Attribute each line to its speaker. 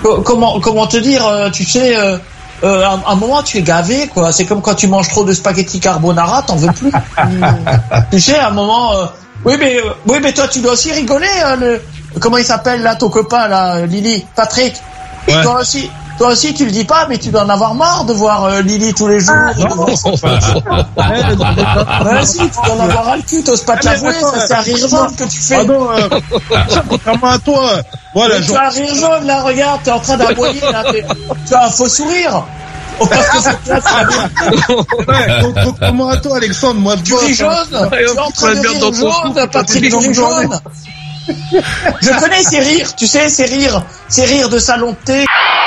Speaker 1: comment te dire, tu sais, à un moment tu es gavé, quoi. C'est comme quand tu manges trop de spaghetti carbonara, t'en veux plus. Tu sais, à un moment, oui, mais toi tu dois aussi rigoler. Comment il s'appelle là, ton copain là, Lily, Patrick.
Speaker 2: Ouais.
Speaker 1: Toi aussi, tu le dis pas, mais tu dois en avoir marre de voir Lily tous les jours.
Speaker 2: Si,
Speaker 1: tu dois en avoir ras le cul, t'oses pas te l'avouer, ça c'est un rire jaune que tu fais.
Speaker 2: Pardon, contrairement à toi, voilà.
Speaker 1: Tu as un rire jaune, là, regarde, t'es en train d'aboyer, là, tu as un faux sourire. Oh, parce que c'est là,
Speaker 2: contrairement à toi, Alexandre, moi,
Speaker 1: tu ris jaune, tu es en train de rire jaune, Patrick rit jaune. Je connais ces rires, tu sais, ces rires de salon de thé.